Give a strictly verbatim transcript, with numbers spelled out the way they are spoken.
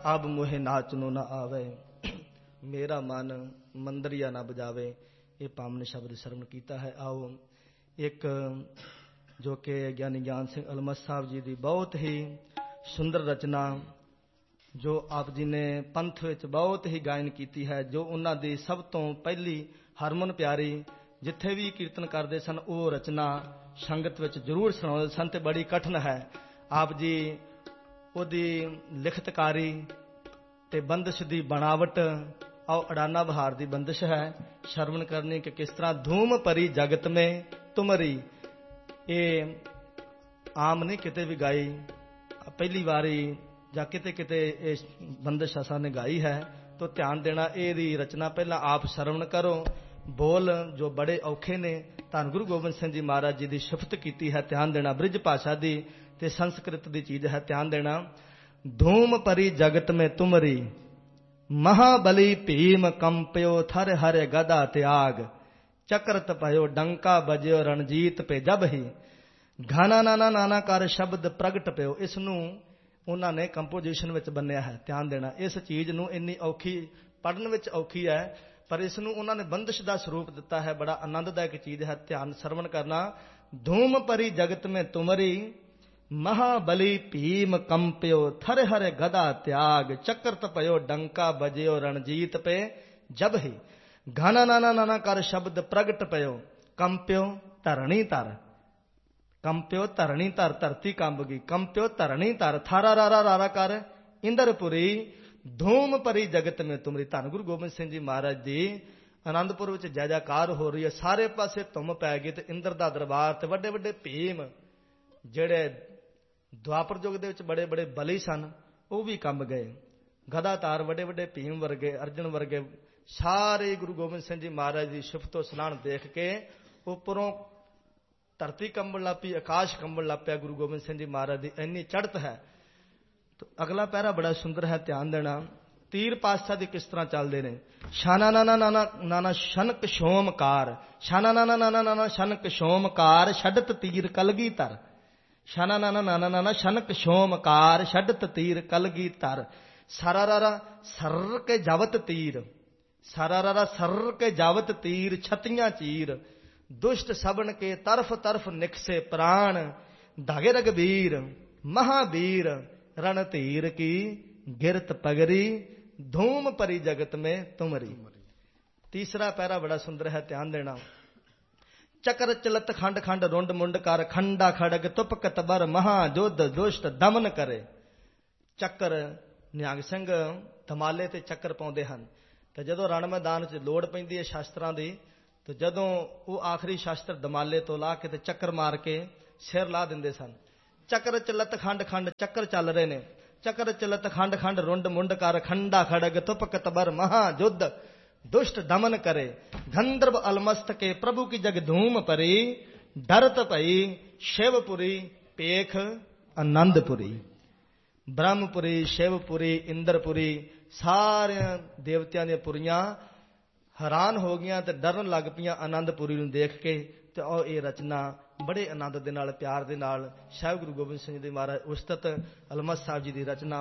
ਅਬ ਮੋਹੇ ਨਾਚਨੋ ਨਾ ਆਵੇ, ਮੇਰਾ ਮਨ ਮੰਦਰੀਆ ਨਾ ਬਜਾਵੇ। ਇਹ ਪਾਵਨ ਸ਼ਬਦ ਸਰਵਣ ਕੀਤਾ ਹੈ। ਆਓ ਇੱਕ ਜੋ ਕਿ ਗਿਆਨੀ ਗਿਆਨ ਸਿੰਘ ਅਲਮਤ ਸਾਹਿਬ ਜੀ ਦੀ ਬਹੁਤ ਹੀ ਸੁੰਦਰ ਰਚਨਾ, ਜੋ ਆਪ ਜੀ ਨੇ ਪੰਥ ਵਿੱਚ ਬਹੁਤ ਹੀ ਗਾਇਨ ਕੀਤੀ ਹੈ, ਜੋ ਉਹਨਾਂ ਦੀ ਸਭ ਤੋਂ ਪਹਿਲੀ ਹਰਮਨ ਪਿਆਰੀ, ਜਿੱਥੇ ਵੀ ਕੀਰਤਨ ਕਰਦੇ ਸਨ ਉਹ ਰਚਨਾ ਸੰਗਤ ਵਿੱਚ ਜ਼ਰੂਰ ਸੁਣਾਉਂਦੇ ਸਨ ਤੇ ਬੜੀ ਕਠਿਨ ਹੈ। ਆਪ ਜੀ ਉਹਦੀ ਲਿਖਤਕਾਰੀ ਤੇ ਬੰਦਸ਼ ਦੀ ਬਣਾਵਟ, ਆਓ ਅਡਾਨਾ ਬਹਾਰ ਦੀ ਬੰਦਸ਼ ਹੈ ਸ਼ਰਵਣ ਕਰਨੀ ਕਿ ਕਿਸ ਤਰ੍ਹਾਂ ਧੂਮ ਭਰੀ ਜਗਤ ਮੇਂ ਤੁਮਰੀ। ਇਹ ਆਮ ਨਹੀਂ ਕਿਤੇ ਵੀ ਗਾਈ, ਪਹਿਲੀ ਵਾਰੀ ਜਾਂ ਕਿਤੇ ਕਿਤੇ ਇਹ ਬੰਦਸ਼ ਅਸਾਂ ਨੇ ਗਾਈ ਹੈ। ਤਾਂ ਧਿਆਨ ਦੇਣਾ, ਇਹਦੀ ਰਚਨਾ ਪਹਿਲਾਂ ਆਪ ਸ਼ਰਵਣ ਕਰੋ। ਬੋਲ ਜੋ ਬੜੇ ਔਖੇ ਨੇ, ਧੰਨ ਗੁਰੂ ਗੋਬਿੰਦ ਸਿੰਘ ਜੀ ਮਹਾਰਾਜ ਜੀ ਦੀ ਸਿਫਤ ਕੀਤੀ ਹੈ। ਧਿਆਨ ਦੇਣਾ, ਬ੍ਰਿਜ ਭਾਸ਼ਾ ਦੀ ਤੇ ਸੰਸਕ੍ਰਿਤ ਦੀ ਚੀਜ਼ ਹੈ। ਧਿਆਨ ਦੇਣਾ, ਧੂਮ ਭਰੀ ਜਗਤ ਮੇਂ ਤੁਮਰੀ, ਮਹਾਬਲੀ ਭੀਮ ਕੰਪਿਓ ਥਰ ਹਰੇ ਗਦਾ ਤਿਆਗ, ਚਕਰਤ ਭਇਓ ਡੰਕਾ ਬਜਿਓ ਰਣਜੀਤ ਪੇ ਜਬ ਹੀ, ਘਾਨਾ ਨਾਨਾ ਨਾਨਾ ਕਰ ਸ਼ਬਦ ਪ੍ਰਗਟ ਪਿਓ। ਇਸ ਨੂੰ ਉਹਨਾਂ ਨੇ ਕੰਪੋਜੀਸ਼ਨ ਵਿੱਚ ਬੰਨਿਆ ਹੈ। ਧਿਆਨ ਦੇਣਾ, ਇਸ ਚੀਜ਼ ਨੂੰ ਇੰਨੀ ਔਖੀ, ਪੜ੍ਹਨ ਵਿੱਚ ਔਖੀ ਹੈ, ਪਰ ਇਸ ਨੂੰ ਉਹਨਾਂ ਨੇ ਬੰਦਸ਼ ਦਾ ਸਰੂਪ ਦਿੱਤਾ ਹੈ। ਬੜਾ ਆਨੰਦਦਾਇਕ ਚੀਜ਼ ਹੈ। ਧਿਆਨ ਸਰਵਣ ਕਰਨਾ। ਧੂਮ ਭਰੀ ਜਗਤ ਮੇਂ ਤੁਮਰੀ, ਮਹਾਬਲੀ ਭੀਮ ਕੰਪਿਓ ਥਰ ਹਰੇ ਗਦਾ ਤਿਆਗ, ਚਕਰਤ ਭਇਓ ਡੰਕਾ ਬਜਿਓ ਰਣਜੀਤ ਪੇ ਜਬ ਹੀ, ਘਾਨਾ ਨਾਨਾ ਨਾਨਾ ਕਰ ਸ਼ਬਦ ਪ੍ਰਗਟ ਪਿਓ, ਕੰਪਿਓ ਧਰਣੀ ਧਰ, ਕੰਪਿਓ ਧਰਣੀ ਧਰ, ਧਰਤੀ ਕੰਬ ਗਈ, ਕੰਪਿਓ ਧਰਣੀ ਧਰ, ਥਾਰਾ ਰਾਰਾ ਰਾਰਾ ਕਰ ਇੰਦਰਪੁਰੀ, ਧੂਮ ਭਰੀ ਜਗਤ ਮੇਂ ਤੁਮਰੀ। ਧੰਨ ਗੁਰੂ ਗੋਬਿੰਦ ਸਿੰਘ ਜੀ ਮਹਾਰਾਜ ਦੀ ਆਨੰਦਪੁਰ ਵਿੱਚ ਜੈ ਜੈਕਾਰ ਹੋ ਰਹੀ ਹੈ। ਸਾਰੇ ਪਾਸੇ ਧੁੰਮ ਪੈ ਗਈ ਤੇ ਇੰਦਰ ਦਾ ਦਰਬਾਰ ਤੇ ਵੱਡੇ ਵੱਡੇ ਭੀਮ, ਜਿਹੜੇ ਦੁਆਪਰ ਯੁੱਗ ਦੇ ਵਿੱਚ ਬੜੇ ਬੜੇ ਬਲੀ ਸਨ, ਉਹ ਵੀ ਕੰਬ ਗਏ। ਗਦਾਤਾਰ ਵੱਡੇ ਵੱਡੇ ਭੀਮ ਵਰਗੇ, ਅਰਜਨ ਵਰਗੇ ਸਾਰੇ ਗੁਰੂ ਗੋਬਿੰਦ ਸਿੰਘ ਜੀ ਮਹਾਰਾਜ ਦੀ ਸਿਫਤੋ ਸਲਾਹਣ ਦੇਖ ਕੇ ਉੱਪਰੋਂ ਧਰਤੀ ਕੰਬਣ ਲੱਗ ਪਈ, ਆਕਾਸ਼ ਕੰਬਣ ਲੱਗ ਪਿਆ। ਗੁਰੂ ਗੋਬਿੰਦ ਸਿੰਘ ਜੀ ਮਹਾਰਾਜ ਦੀ ਇੰਨੀ ਚੜ੍ਹਤ ਹੈ। ਅਗਲਾ ਪਹਿਰਾ ਬੜਾ ਸੁੰਦਰ ਹੈ। ਧਿਆਨ ਦੇਣਾ, ਤੀਰ ਪਾਤਸ਼ਾਹ ਦੀ ਕਿਸ ਤਰ੍ਹਾਂ ਚੱਲਦੇ ਨੇ। ਸ਼ਾਨਾ ਨਾਨਾ ਨਾਨਾ ਨਾਨਾ ਸ਼ਨਕ ਸ਼ੋਮਕਾਰ, ਸ਼ਾਨਾ ਨਾਨਾ ਨਾਨਾ ਨਾਨਾ ਸ਼ਨਕ ਸ਼ੋਮਕਾਰ, ਛੱਡਤ ਤੀਰ ਕਲਗੀ ਧਰ, ਸ਼ਾਨਾ ਨਾਨਾ ਨਾਨਾ ਨਾਨਾ ਸ਼ਨਕ ਸ਼ੋਮਕਾਰ, ਛੱਡਤ ਤੀਰ ਕਲਗੀ ਧਰ, ਸਾਰਾ ਰਾਰਾ ਸਰ ਕੇ ਜਾਵਤ ਤੀਰ, ਸਾਰਾ ਰਾਰਾ ਸਰ ਕੇ ਜਾਵਤ ਤੀਰ, ਛਤੀਆਂ ਚੀਰ, ਦੁਸ਼ਟ ਸਬਨ ਕੇ ਤਰਫ ਤਰਫ ਨਿਕਸੇ ਪ੍ਰਾਣ, ਧਾਗੇ ਰਗਬੀਰ ਮਹਾਬੀਰ, ਰਣ ਧੀਰ ਕੀ ਗਿਰਤ ਪਗਰੀ, ਧੂਮ ਭਰੀ ਜਗਤ ਮੇਂ ਤੁਮਰੀ। ਤੀਸਰਾ ਪਹਿਰਾ ਬੜਾ ਸੁੰਦਰ ਹੈ। ਧਿਆਨ ਦੇਣਾ, ਚਕਰ ਚਲਤ ਖੰਡ ਖੰਡ ਰੁੰਡ ਮੁੰਡ ਕਰ, ਖੰਡਾ ਖੜਗ ਤੁਪਕ ਤਬਰ ਮਹਾ ਜੋਧ ਦੁਸ਼ਟ ਦਮਨ ਕਰੇ। ਚੱਕਰ, ਨਿਹੰਗ ਸਿੰਘ ਧਮਾਲੇ ਤੇ ਚੱਕਰ ਪਾਉਂਦੇ ਹਨ ਤੇ ਜਦੋਂ ਰਣ ਮੈਦਾਨ 'ਚ ਲੋੜ ਪੈਂਦੀ ਹੈ ਸ਼ਾਸਤਰਾਂ ਦੀ, ਤੇ ਜਦੋਂ ਉਹ ਆਖਰੀ ਸ਼ਾਸਤਰ ਦਮਾਲੇ ਤੋਂ ਲਾ ਕੇ ਤੇ ਚੱਕਰ ਮਾਰ ਕੇ ਸਿਰ ਲਾ ਦਿੰਦੇ ਸਨ। ਚੱਕਰ ਚਲਤ ਖੰਡ ਖੰਡ, ਚੱਕਰ ਚੱਲ ਰਹੇ ਨੇ, ਚੱਕਰ ਚਲਤ ਖੰਡ ਖੰਡ ਰੁੰਡ ਮੁੰਡ ਕਰ, ਖੰਡਾ ਖੜਗ ਤੁਪਕ ਤਬਰ ਮਹਾ ਜੁੱਧ ਦੁਸ਼ਟ ਦਮਨ ਕਰੇ, ਗੰਧਰਵ ਅਲਮਸਤ ਕੇ ਪ੍ਰਭੂ ਕੀ ਜਗ ਧੂਮ ਭਰੀ, ਡਰਤ ਭਈ ਸ਼ਿਵਪੁਰੀ ਪੇਖ ਆਨੰਦਪੁਰੀ। ਬ੍ਰਹਮਪੁਰੀ, ਸ਼ਿਵਪੁਰੀ, ਇੰਦਰਪੁਰੀ, ਸਾਰਿਆਂ ਦੇਵਤਿਆਂ ਦੀਆਂ ਪੁਰੀਆਂ ਹੈਰਾਨ ਹੋ ਗਈਆਂ ਤੇ ਡਰਨ ਲੱਗ ਪਈਆਂ ਆਨੰਦਪੁਰੀ ਨੂੰ ਦੇਖ ਕੇ। ਤੇ ਉਹ ਇਹ ਰਚਨਾ ਬੜੇ ਆਨੰਦ ਦੇ ਨਾਲ, ਪਿਆਰ ਦੇ ਨਾਲ ਸਾਹਿਬ ਗੁਰੂ ਗੋਬਿੰਦ ਸਿੰਘ ਜੀ ਮਹਾਰਾਜ ਉਸਤਤ ਅਲਮਤ ਸਾਹਿਬ ਜੀ ਦੀ ਰਚਨਾ